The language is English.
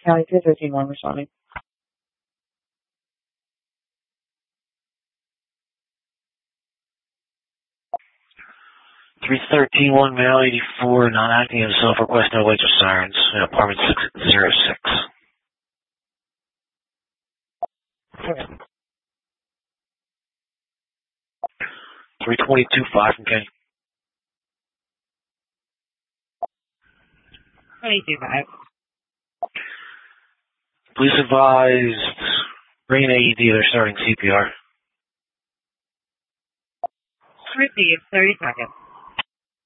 County 213-1 responding. 313-1 male, 84, non-acting himself, request no lights or sirens, apartment 606. Okay. 322-5 from Kenny. 22-5. Police advised, bring an AED, they're starting CPR. Received, 30 seconds.